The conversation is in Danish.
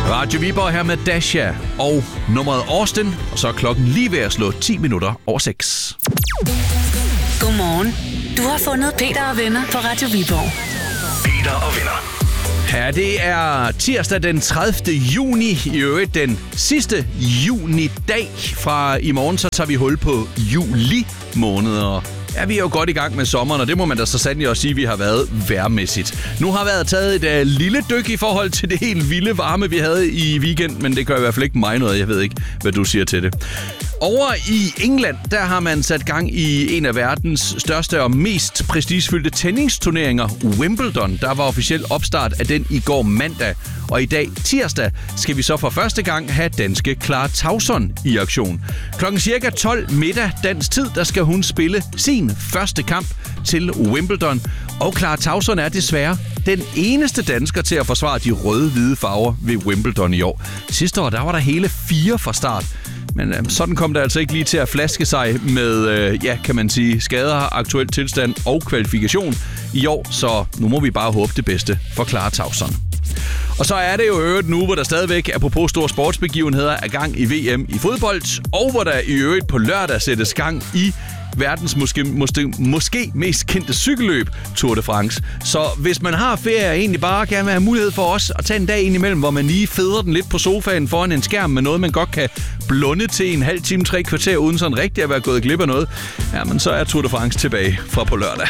Radio Viborg her med Dasha og nummeret Austin, og så er klokken lige ved at slå 10 minutter over 6. Godmorgen. Du har fundet Peter og venner på Radio Viborg. Peter og venner. Ja, det er tirsdag den 30. juni, i øvrigt den sidste junidag. Fra i morgen så tager vi hul på juli måned, og ja, vi er jo godt i gang med sommeren, og det må man da så sandelig også sige, vi har været vejrmæssigt. Nu har været taget et lille dyk i forhold til det helt vilde varme, vi havde i weekend, men det gør i hvert fald ikke mig noget. Jeg ved ikke, hvad du siger til det. Over i England, der har man sat gang i en af verdens største og mest prestigefyldte tennisturneringer, Wimbledon. Der var officiel opstart af den i går mandag, og i dag tirsdag skal vi så for første gang have danske Clara Tauson i aktion. Klokken cirka 12 middag dansk tid, der skal hun spille sin første kamp til Wimbledon. Og Clara Tauson er desværre den eneste dansker til at forsvare de røde-hvide farver ved Wimbledon i år. Sidste år, der var der hele 4 fra start. Men sådan kom det altså ikke lige til at flaske sig med, kan man sige, skader, aktuel tilstand og kvalifikation i år. Så nu må vi bare håbe det bedste for Clara Tauson. Og så er det jo øvrigt nu, hvor der stadigvæk, apropos store sportsbegivenheder, er gang i VM i fodbold, og hvor der i øvrigt på lørdag sættes gang i verdens måske mest kendte cykelløb, Tour de France. Så hvis man har ferie og egentlig bare gerne vil have mulighed for os at tage en dag ind imellem, hvor man lige feder den lidt på sofaen foran en skærm med noget, man godt kan blunde til en halv time, 3 kvarter, uden sådan rigtig at være gået glip af noget, jamen så er Tour de France tilbage fra på lørdag.